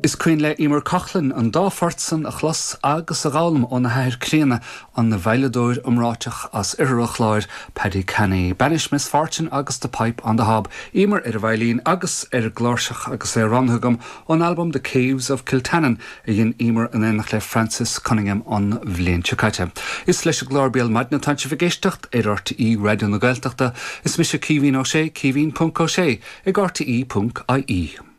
Is cuin le imar cachlan an dá fortsan a chlas agus a gálam ó na hair críana an na bheiledóir umráteach as iarach láir Paddy Kenny. Banish Miss Fortune agus the Pipe on the Hob. Imar Bhailín agus glórsach agus ranthugam on album The Caves of Kiltannon a dhin imar an enach le Francis Cunningham on bhliain Chicate. Is leis a glórbéal maidna tanse vigéisteacht RTE Radio na Gaeltachta is mis a Cívín O'Shea, Cívín.O'Shea, ag RTE.ie.